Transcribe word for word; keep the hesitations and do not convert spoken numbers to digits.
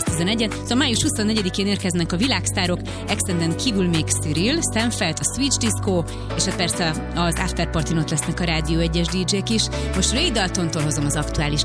kétezer-tizenegy. Szóval május huszonnegyedikén érkeznek a világsztárok, Extenden kívül még Cyril, Stanfeld, a Switch Disco, és hát persze az After Partyn ott lesznek a Rádió egyes dé jék is. Most Ray Daltontól hozom az aktuális